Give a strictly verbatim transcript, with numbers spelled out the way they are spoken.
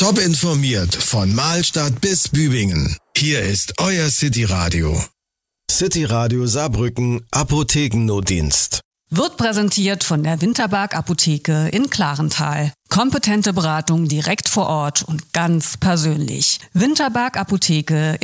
Top informiert von Mahlstadt bis Bübingen. Hier ist euer City Radio. City Radio Saarbrücken, Apothekennotdienst. Wird präsentiert von der Winterberg Apotheke in Klarental. Kompetente Beratung direkt vor Ort und ganz persönlich. Winterberg Apotheke